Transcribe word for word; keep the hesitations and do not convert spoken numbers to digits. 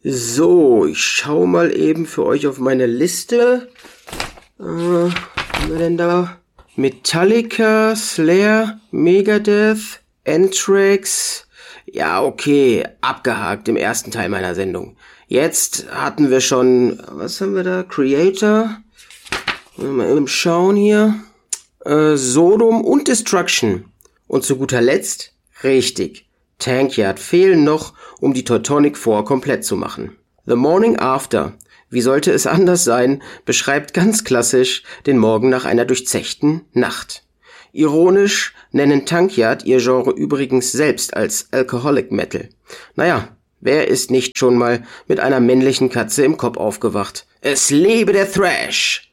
So, ich schau mal eben für euch auf meine Liste. Äh, was haben wir denn da? Metallica, Slayer, Megadeth, Anthrax. Ja, okay, abgehakt im ersten Teil meiner Sendung. Jetzt hatten wir schon, was haben wir da? Creator. Mal eben schauen hier. Äh, Sodom und Destruction. Und zu guter Letzt, richtig, Tankyard fehlen noch, um die Teutonic Four komplett zu machen. The Morning After, wie sollte es anders sein, beschreibt ganz klassisch den Morgen nach einer durchzechten Nacht. Ironisch nennen Tankyard ihr Genre übrigens selbst als Alcoholic Metal. Naja, wer ist nicht schon mal mit einer männlichen Katze im Kopf aufgewacht? Es lebe der Thrash!